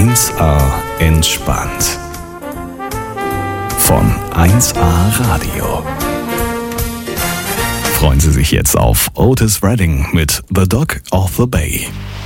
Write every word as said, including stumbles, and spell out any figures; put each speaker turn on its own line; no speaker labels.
eins A entspannt. Von eins A Radio. Freuen Sie sich jetzt auf Otis Redding mit The Dog of the Bay.